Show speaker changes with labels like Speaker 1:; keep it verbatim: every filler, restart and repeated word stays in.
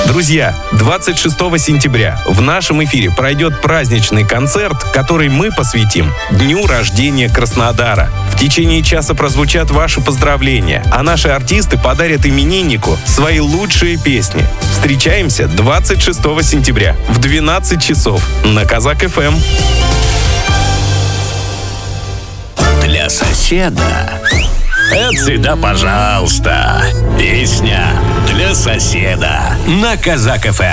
Speaker 1: Друзья, двадцать шестого сентября в нашем эфире пройдет праздничный концерт, который мы посвятим дню рождения Краснодара. В течение часа прозвучат ваши поздравления, а наши артисты подарят имениннику свои лучшие песни. Встречаемся двадцать шестого сентября в двенадцать часов на Казак-ФМ.
Speaker 2: Для соседа. Это всегда пожалуйста. Песня для соседа на Казак-ФМ.